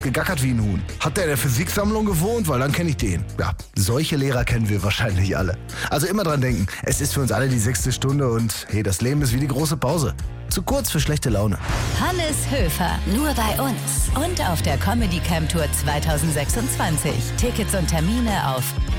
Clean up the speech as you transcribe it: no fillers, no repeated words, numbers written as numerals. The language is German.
gegackert wie ein Huhn. Hat der in der Physiksammlung gewohnt? Weil dann kenne ich den. Ja, solche Lehrer kennen wir wahrscheinlich alle. Also immer dran denken, es ist für uns alle die 6. Stunde und hey, das Leben ist wie die große Pause. Zu kurz für schlechte Laune. Hannes Höfer, nur bei uns und auf der Comedy Camp Tour 2026. Tickets und Termine auf